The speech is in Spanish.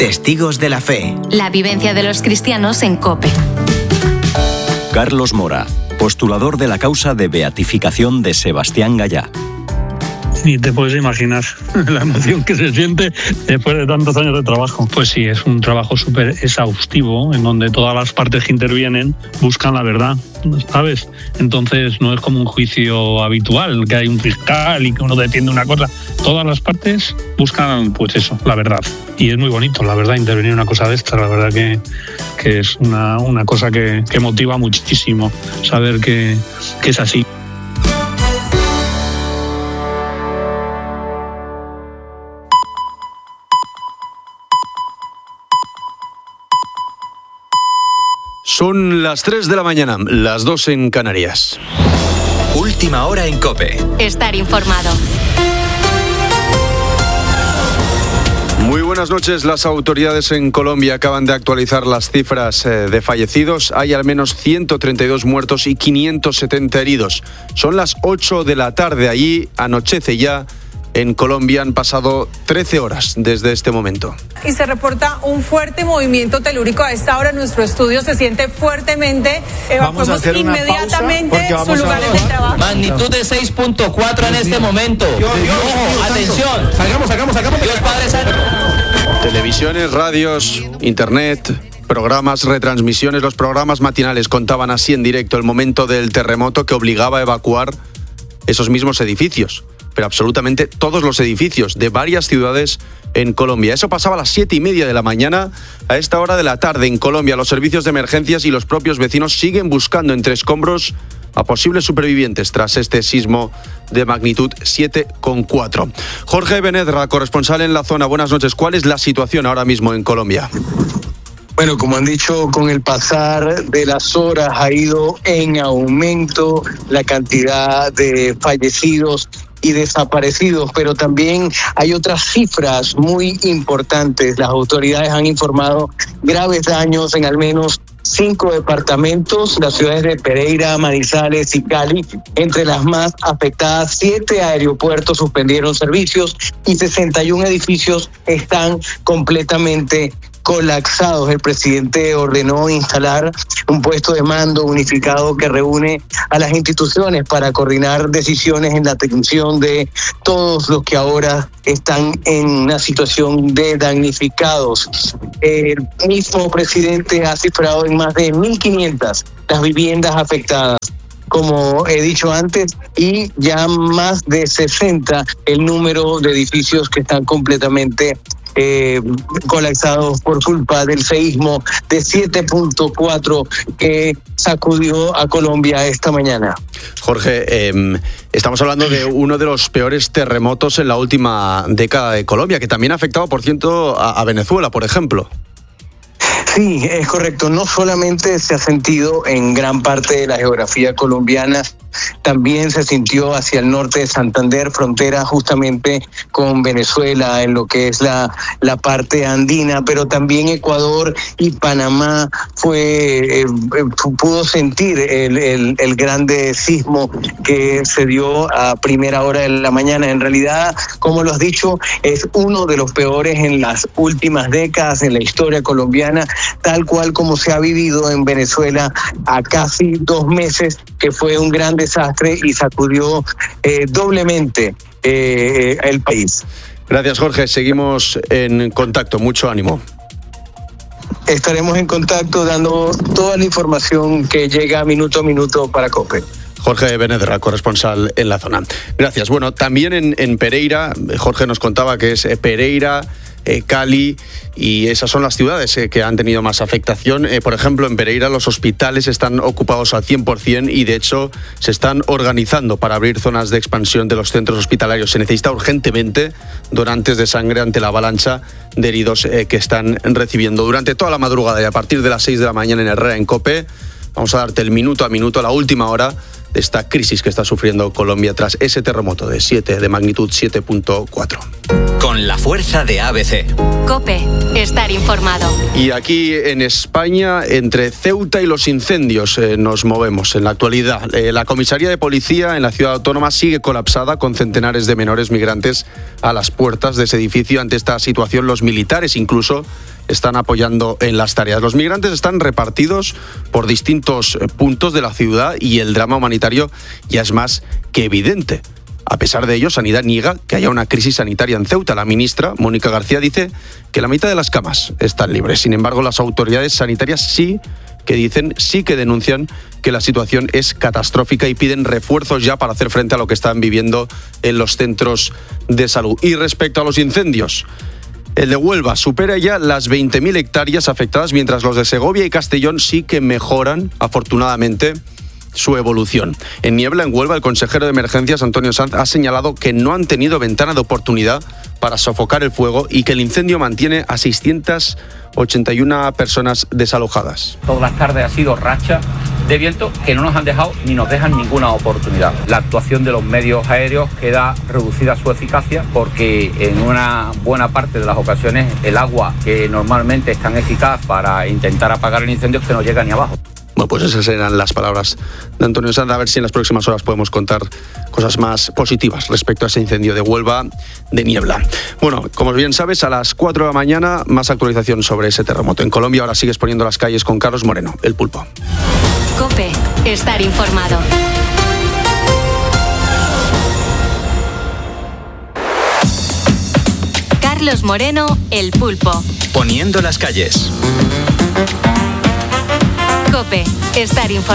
Testigos de la Fe. La vivencia de los cristianos en COPE. Carlos Mora, postulador de la causa de beatificación de Sebastián Gallá. Ni te puedes imaginar la emoción que se siente después de tantos años de trabajo. Pues sí, es un trabajo súper exhaustivo en donde todas las partes que intervienen buscan la verdad, ¿sabes? Entonces no es como un juicio habitual, que hay un fiscal y que uno defiende una cosa. Todas las partes buscan, pues eso, la verdad. Y es muy bonito, la verdad, intervenir en una cosa de esta. La verdad que es una cosa que motiva muchísimo saber que es así. Son las 3 de la mañana, las 2 en Canarias. Última hora en COPE. Estar informado. Muy buenas noches. Las autoridades en Colombia acaban de actualizar las cifras de fallecidos. Hay al menos 132 muertos y 570 heridos. Son las 8 de la tarde. Allí anochece ya. En Colombia han pasado 13 horas desde este momento. Y se reporta un fuerte movimiento telúrico. A esta hora nuestro estudio se siente fuertemente. Evacuamos inmediatamente sus lugares de trabajo. Magnitud de 6.4 en este momento. Ojo, atención. Salgamos. Dios Padre Santo. Televisiones, radios, internet, programas, retransmisiones. Los programas matinales contaban así en directo el momento del terremoto que obligaba a evacuar esos mismos edificios. Pero absolutamente todos los edificios de varias ciudades en Colombia. Eso pasaba a las 7:30 de la mañana. A esta hora de la tarde en Colombia, los servicios de emergencias y los propios vecinos siguen buscando entre escombros a posibles supervivientes tras este sismo de magnitud 7,4. Jorge Benedra, corresponsal en la zona. Buenas noches. ¿Cuál es la situación ahora mismo en Colombia? Bueno, como han dicho, con el pasar de las horas ha ido en aumento la cantidad de fallecidos y desaparecidos, pero también hay otras cifras muy importantes. Las autoridades han informado graves daños en al menos 5 departamentos, las ciudades de Pereira, Manizales y Cali, entre las más afectadas. 7 aeropuertos suspendieron servicios y 61 edificios están completamente colapsados. El presidente ordenó instalar un puesto de mando unificado que reúne a las instituciones para coordinar decisiones en la atención de todos los que ahora están en una situación de damnificados. El mismo presidente ha cifrado en más de 1.500 las viviendas afectadas, como he dicho antes, y ya más de 60 el número de edificios que están completamente colapsados por culpa del seísmo de 7.4 que sacudió a Colombia esta mañana. Jorge, estamos hablando de uno de los peores terremotos en la última década de Colombia, que también ha afectado, por cierto, a Venezuela, por ejemplo. Sí, es correcto. No solamente se ha sentido en gran parte de la geografía colombiana, también se sintió hacia el norte de Santander, frontera justamente con Venezuela, en lo que es la parte andina, pero también Ecuador y Panamá pudo sentir el grande sismo que se dio a primera hora de la mañana. En realidad, como lo has dicho, es uno de los peores en las últimas décadas en la historia colombiana, tal cual como se ha vivido en Venezuela a casi 2 meses, que fue un gran desastre y sacudió doblemente el país. Gracias, Jorge. Seguimos en contacto. Mucho ánimo. Estaremos en contacto dando toda la información que llega minuto a minuto para COPE. Jorge Benedra, corresponsal en la zona. Gracias. Bueno, también en Pereira, Jorge nos contaba que es Pereira, Cali, y esas son las ciudades que han tenido más afectación. Por ejemplo, en Pereira los hospitales están ocupados al 100% y de hecho se están organizando para abrir zonas de expansión de los centros hospitalarios. Se necesita urgentemente donantes de sangre ante la avalancha de heridos que están recibiendo durante toda la madrugada, y a partir de las 6 de la mañana en Herrera, en COPE, vamos a darte el minuto a minuto, la última hora de esta crisis que está sufriendo Colombia tras ese terremoto de magnitud 7.4. Con la fuerza de ABC. COPE. Estar informado. Y aquí en España, entre Ceuta y los incendios, nos movemos en la actualidad. La comisaría de policía en la ciudad autónoma sigue colapsada con centenares de menores migrantes a las puertas de ese edificio. Ante esta situación, los militares incluso están apoyando en las tareas. Los migrantes están repartidos por distintos puntos de la ciudad y el drama humanitario ya es más que evidente. A pesar de ello, Sanidad niega que haya una crisis sanitaria en Ceuta. La ministra, Mónica García, dice que la mitad de las camas están libres. Sin embargo, las autoridades sanitarias sí que denuncian que la situación es catastrófica y piden refuerzos ya para hacer frente a lo que están viviendo en los centros de salud. Y respecto a los incendios, el de Huelva supera ya las 20.000 hectáreas afectadas, mientras los de Segovia y Castellón sí que mejoran, afortunadamente, su evolución. En Niebla, en Huelva, el consejero de Emergencias, Antonio Sanz, ha señalado que no han tenido ventana de oportunidad para sofocar el fuego y que el incendio mantiene a 681 personas desalojadas. Todas las tardes ha sido racha de viento que no nos han dejado ni nos dejan ninguna oportunidad. La actuación de los medios aéreos queda reducida su eficacia porque en una buena parte de las ocasiones el agua que normalmente es tan eficaz para intentar apagar el incendio es que no llega ni abajo. Bueno, pues esas eran las palabras de Antonio Sanz. A ver si en las próximas horas podemos contar cosas más positivas respecto a ese incendio de Huelva de Niebla. Bueno, como bien sabes, a las 4 de la mañana, más actualización sobre ese terremoto. En Colombia ahora sigues poniendo las calles con Carlos Moreno, El Pulpo. COPE. Estar informado. Carlos Moreno, El Pulpo. Poniendo las calles. COPE. Estar informado.